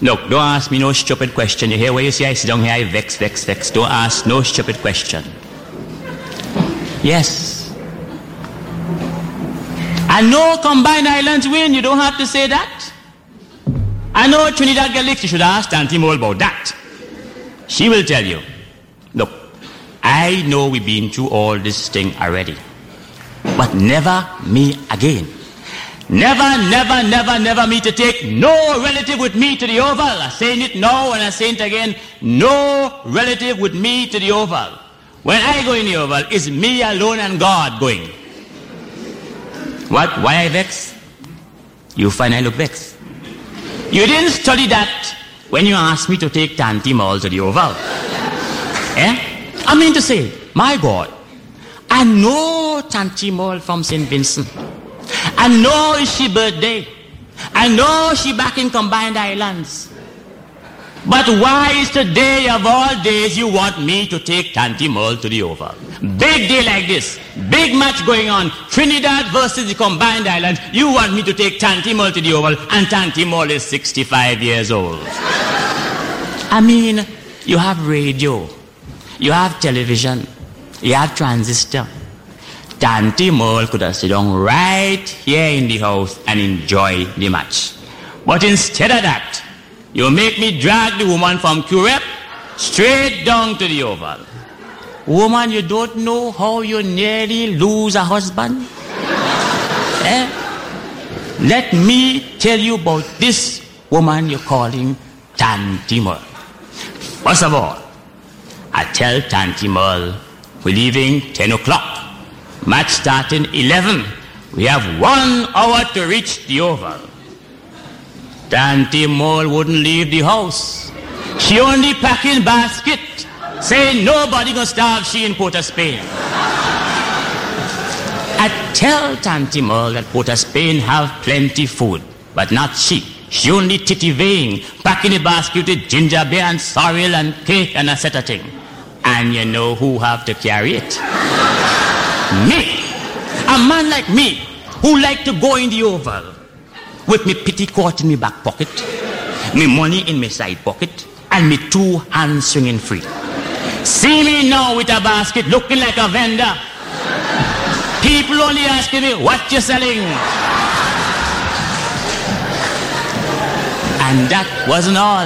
Look, don't ask me no stupid question. You hear what you say? I sit down here, I vex. Don't ask no stupid question. Yes. I know Combined Islands win. You don't have to say that. I know Trinidad get licked. You should ask Auntie Mole about that. She will tell you. Look, I know we've been through all this thing already. But never me again. Never me to take no relative with me to the Oval. I'm saying it now and I'm saying it again. No relative with me to the Oval. When I go in the Oval, it's me alone and God going. What? Why I vex? You find I look vexed. You didn't study that when you asked me to take Tanti Mall to the Oval. I mean to say, my God, I know Tanti Mall from St. Vincent. I know it's her birthday. I know she back in Combined Islands. But why is today of all days you want me to take Tanti Mall to the Oval? Big day like this. Big match going on. Trinidad versus the Combined Islands. You want me to take Tanti Mall to the Oval and Tanti Mall is 65 years old. I mean, you have radio. You have television. You have transistor. Tanti Mole could have sit down right here in the house and enjoy the match. But instead of that, you make me drag the woman from Curep straight down to the Oval. Woman, you don't know how you nearly lose a husband? Let me tell you about this woman you're calling Tanti Mole. First of all, I tell Tanti Mole we're leaving 10 o'clock. Match starting 11. We have 1 hour to reach the Oval. Tanti Mole wouldn't leave the house. She only packing basket, saying nobody gonna starve she in Port of Spain. I tell Tanti Mole that Port of Spain have plenty food, but not cheap. She only titty-weighing, packing a basket with ginger beer and sorrel and cake and a set of thing. And you know who have to carry it? Me. A man like me, who like to go in the Oval with me petticoat in my back pocket, me money in my side pocket, and me 2 hands swinging free. See me now with a basket looking like a vendor. People only asking me, what you selling? And that wasn't all.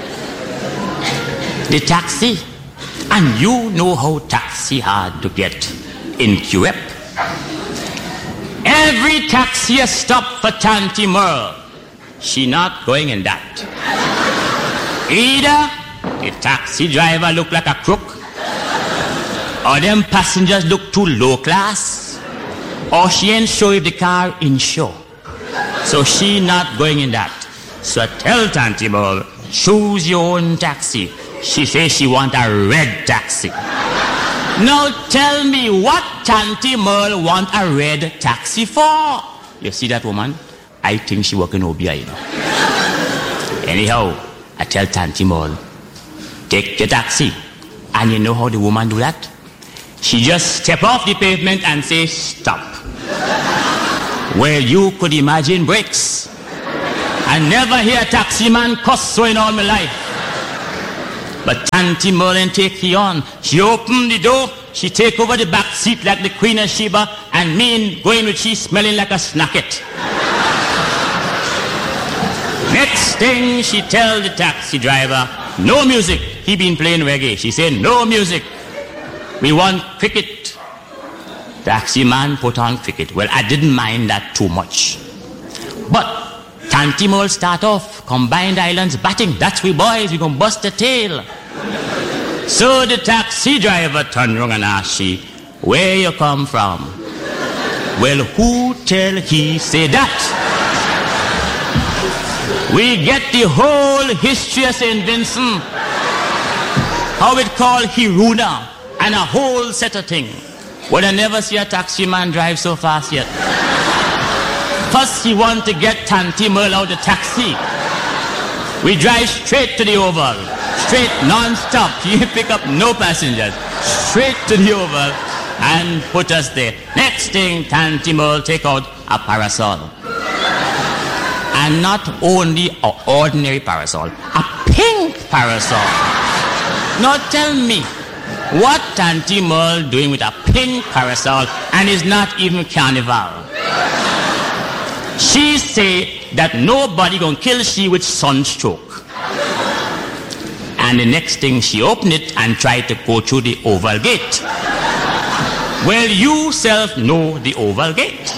The taxi. And you know how taxi hard to get in Curep. Every taxi a stop for Tanti Mole. She not going in that. Either the taxi driver look like a crook, or them passengers look too low class, or she ain't sure if the car insure. So she not going in that. So I tell Tanti Mole, choose your own taxi. She says she want a red taxi. Now tell me what Tanti Mole want a red taxi for? You see that woman? I think she work in OBI, you know. Anyhow, I tell Tanti Mole, take your taxi. And you know how the woman do that? She just step off the pavement and say, stop. Well, you could imagine brakes. I never hear a taxi man cuss so in all my life. But Tanti Mole and take he on. She open the door, she take over the back seat like the Queen of Sheba, and me going with she smelling like a snacket. Next thing she tell the taxi driver, no music. He been playing reggae. She said, no music. We want cricket. Taxi man put on cricket. Well, I didn't mind that too much. But Tanti Mole start off, Combined Islands batting. That's we boys, we gonna bust the tail. So the taxi driver turned around and asked she, where you come from? Well, who tell he say that? We get the whole history of St. Vincent, how it called Hiruna, and a whole set of things. Well, I never see a taxi man drive so fast yet. First, he want to get Tanti Mole out of the taxi. We drive straight to the Oval. Straight, non-stop. He pick up no passengers. Straight to the Oval and put us there. Next thing, Tanti Mole take out a parasol. And not only an ordinary parasol, a pink parasol. Now tell me, what Tanti Merle doing with a pink parasol and is not even carnival? She say that nobody gonna kill she with sunstroke. And the next thing she open it and try to go through the oval gate. Well, you self know the oval gate.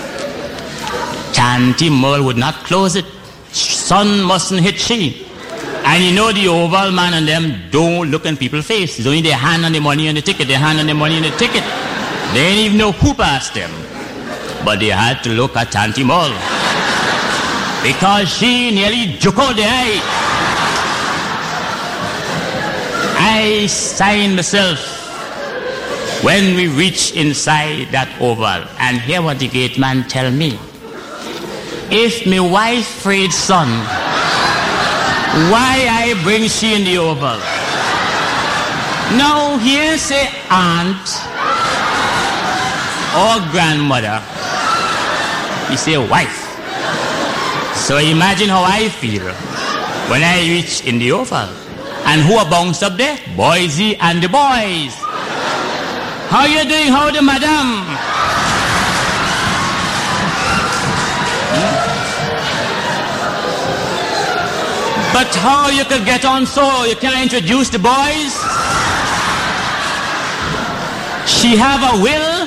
Tanti Merle would not close it. Sun mustn't hit she. And you know the oval man and them don't look in people's face. It's only their hand on the money and the ticket, their hand on the money and the ticket. They ain't even know who passed them. But they had to look at Tanti Merle. Because she nearly juke out the eye. I signed myself when we reach inside that oval. And hear what the gate man tell me. If me wife freed son, why I bring she in the oval? Now here say aunt or grandmother. He say wife. So imagine how I feel when I reach in the oval. And who are bounced up there? Boise and the boys. How you doing? How the madam? But how you could get on so you can't introduce the boys? She have a will?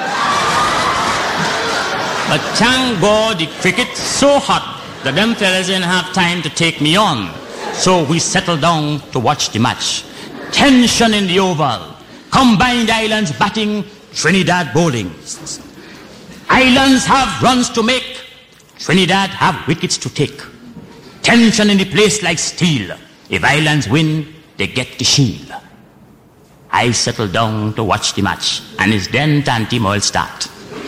But thank God the cricket's so hot that them fellas didn't have time to take me on. So we settled down to watch the match. Tension in the oval. Combined Islands batting, Trinidad bowling. Islands have runs to make, Trinidad have wickets to take. Tension in the place like steel. If Islands win, they get the shield. I settle down to watch the match, and it's then Tanti Merle start.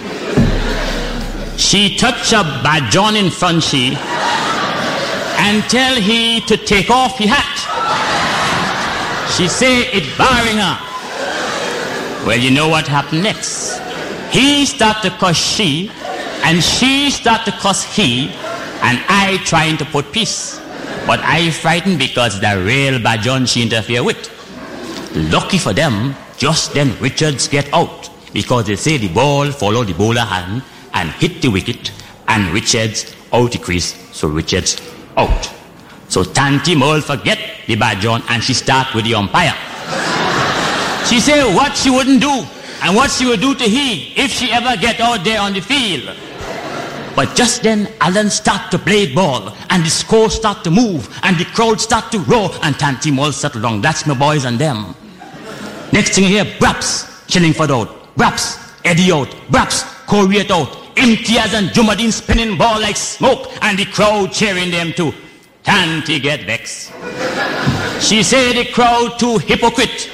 She touch a bajon in front she and tell he to take off his hat. She say it barring her. Well, you know what happened next? He start to cuss she, and she start to cuss he, and I trying to put peace. But I frightened because the real bajon she interfere with. Lucky for them, just then Richards get out, because they say the ball follow the bowler hand and hit the wicket, and Richards out the crease, so Richards out. So Tanti Merle forget the bajon and she start with the umpire. She say what she wouldn't do and what she would do to he if she ever get out there on the field. But just then Alan start to play ball and the score start to move and the crowd start to roar and Tanti Merle settle down. That's my boys and them. Next thing you hear, Braps, Chillingford out, Braps, Eddie out, Braps, Corriet out, Imtiaz and Jumadin spinning ball like smoke and the crowd cheering them too. Tanti get vexed. She say the crowd too hypocrite.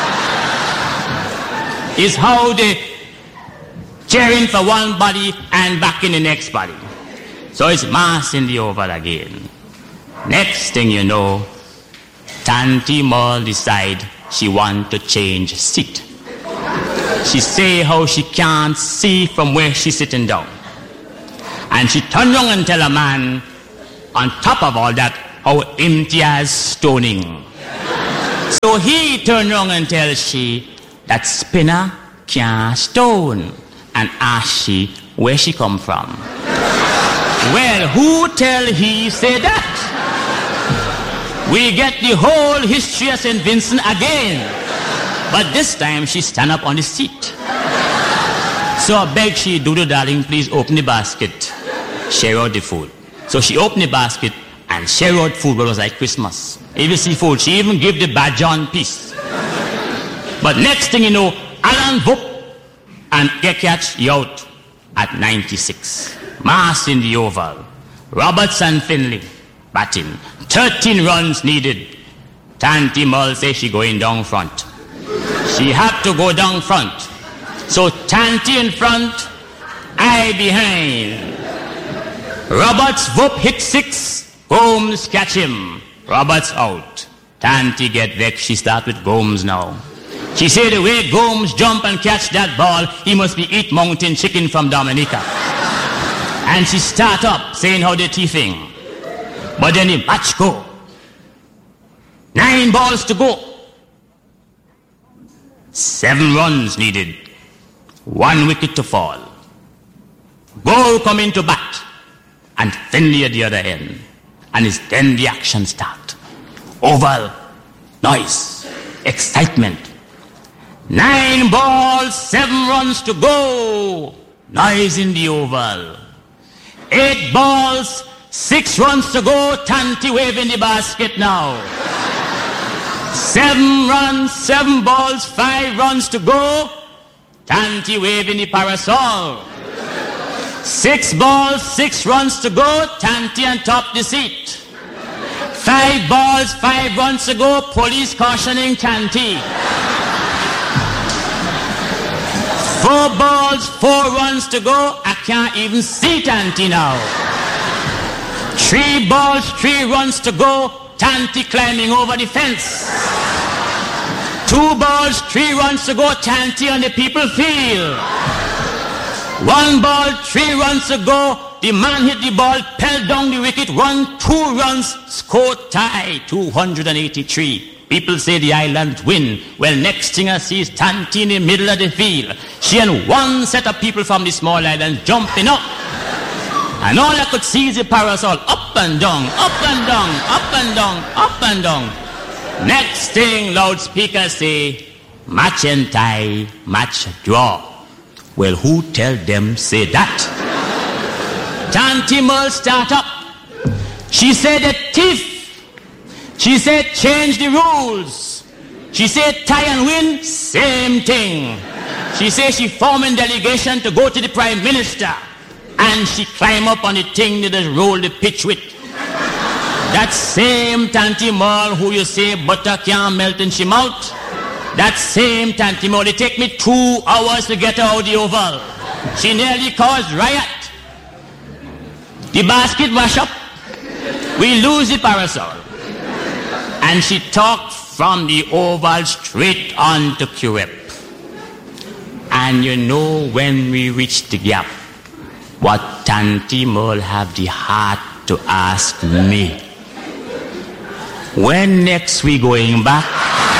Is how they cheering for one body and back in the next body. So it's mass in the oval again. Next thing you know, Tanti Merle decide she want to change seat. She say how she can't see from where she's sitting down. And she turn around and tell a man, on top of all that, how Imtiaz stoning. So he turn around and tell she that spinner can't stone. And ask she where she come from. Well, who tell he say that? We get the whole history of St. Vincent again. But this time she stand up on the seat. So I beg she, Doodle darling, please open the basket. Share out the food. So she opened the basket and share out food, but it was like Christmas. If you see food, she even gave the bajon piece. But next thing you know, Alan Vup and get catch you out at 96. Mass in the oval. Roberts and Finley batting. 13 runs needed. Tanti Merle say she going down front. She had to go down front. So Tanti in front, I behind. Roberts Vup hit 6. Gomes catch him. Roberts out. Tanti get vexed. She start with Gomes now. She say the way Gomes jump and catch that ball, he must be eat mountain chicken from Dominica. And she start up saying how they're thieving. But then the match go. 9 balls to go. 7 runs needed. 1 wicket to fall. Goal come into bat. And Finlay at the other end. And it's then the action start. Oval. Noise. Excitement. 9 balls, 7 runs to go. Noise in the oval. 8 balls, 6 runs to go. Tanti waving the basket now. 7 runs, 7 balls, 5 runs to go. Tanti waving the parasol. 6 balls, 6 runs to go. Tanti on top the seat. 5 balls, 5 runs to go. Police cautioning Tanti. 4 balls, 4 runs to go. I can't even see Tanti now. 3 balls, 3 runs to go. Tanti climbing over the fence. 2 balls, 3 runs to go. Tanti on the people field. 1 ball, 3 runs to go. The man hit the ball, pelled down the wicket, 1, 2 runs, score tie, 283. People say the Islands win. Well, next thing I see is Tanti in the middle of the field. She and 1 set of people from the small island jumping up. And all I could see is the parasol up and down, up and down, up and down, up and down. Next thing, loudspeaker say, match and tie, match draw. Well, who tell them say that? Tanti Merle start up. She said a thief. She said change the rules. She said tie and win, same thing. She said she forming delegation to go to the Prime Minister. And she climb up on the thing that they roll the pitch with. That same Tanti Merle who you say butter can't melt in she mouth. That same Tanti Merle, it take me 2 hours to get her out the oval. She nearly caused riot. The basket wash up. We lose the parasol. And she talked from the oval straight on to Curep. And you know when we reach the gap, what Tanti Merle have the heart to ask me? When next we going back?